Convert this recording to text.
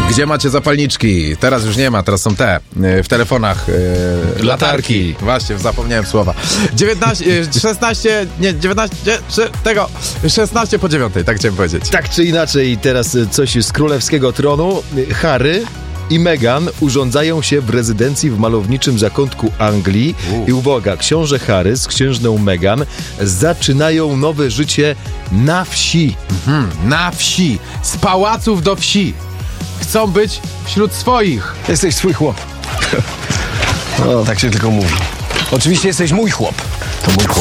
Gdzie macie zapalniczki? Teraz już nie ma, teraz są te w telefonach latarki. Właśnie, zapomniałem słowa. 16 po 9, tak chciałem powiedzieć. Tak czy inaczej, teraz coś z królewskiego tronu. Harry i Meghan urządzają się w rezydencji w malowniczym zakątku Anglii. I uwaga, książę Harry z księżną Meghan zaczynają nowe życie na wsi. Na wsi, z pałaców do wsi. Chcą być wśród swoich. Jesteś swój chłop. Tak się tylko mówi. Oczywiście jesteś mój chłop. To mój chłop.